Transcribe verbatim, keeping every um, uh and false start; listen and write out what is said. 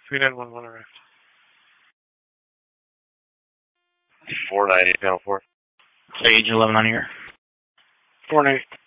three nine one one arrived. four nine eight, panel four. Sage eleven on here. four nine eight.